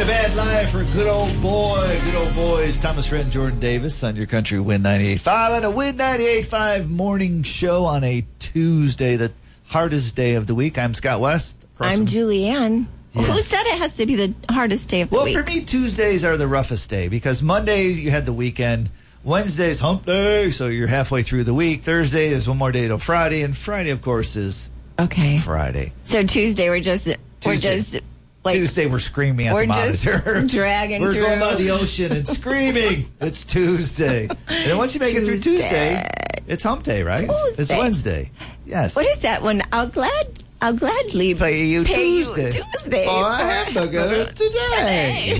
Ain't a bad life for a good old boy. Good old boys. Thomas Rhett and Jordan Davis on your country Win 98.5 and a Win 98.5 morning show on a Tuesday, the hardest day of the week. I'm Scott West. I'm Julianne. Yeah. Who said it has to be the hardest day of the week? Well, for me, Tuesdays are the roughest day because Monday you had the weekend. Wednesday's hump day, so you're halfway through the week. Thursday, there's one more day till Friday, and Friday, of course, is Friday. So Tuesday, we're just like Tuesday, we're screaming at the monitor. Just dragging we're through. going by the ocean and screaming. It's Tuesday. And then once you make it through Tuesday, it's hump day, right? It's Wednesday. Yes. What is that one? I'll gladly pay you Tuesday for a hamburger today.